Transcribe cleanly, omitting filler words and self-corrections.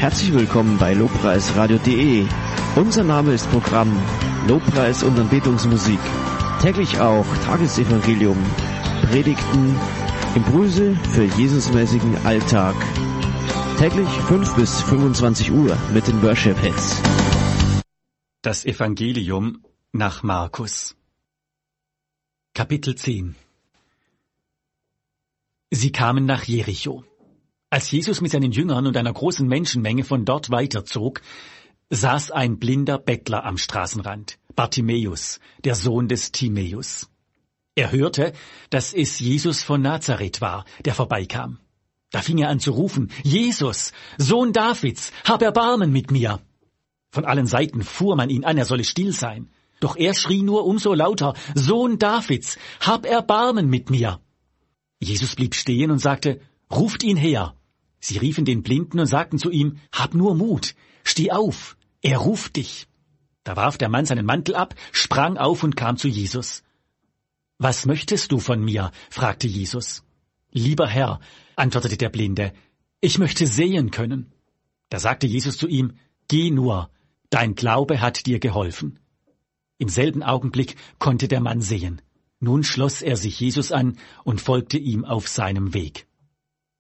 Herzlich willkommen bei lobpreisradio.de. Unser Name ist Programm Lobpreis und Anbetungsmusik. Täglich auch Tagesevangelium, Predigten, Impulse für Jesusmäßigen Alltag. Täglich 5 bis 25 Uhr mit den Worship Hits. Das Evangelium nach Markus. Kapitel 10. Sie kamen nach Jericho. Als Jesus mit seinen Jüngern und einer großen Menschenmenge von dort weiterzog, saß ein blinder Bettler am Straßenrand, Bartimäus, der Sohn des Timäus. Er hörte, dass es Jesus von Nazareth war, der vorbeikam. Da fing er an zu rufen: Jesus, Sohn Davids, hab Erbarmen mit mir! Von allen Seiten fuhr man ihn an, er solle still sein. Doch er schrie nur umso lauter: Sohn Davids, hab Erbarmen mit mir! Jesus blieb stehen und sagte: Ruft ihn her! Sie riefen den Blinden und sagten zu ihm: Hab nur Mut, steh auf, er ruft dich. Da warf der Mann seinen Mantel ab, sprang auf und kam zu Jesus. Was möchtest du von mir? Fragte Jesus. Lieber Herr, antwortete der Blinde, ich möchte sehen können. Da sagte Jesus zu ihm: Geh nur, dein Glaube hat dir geholfen. Im selben Augenblick konnte der Mann sehen. Nun schloss er sich Jesus an und folgte ihm auf seinem Weg.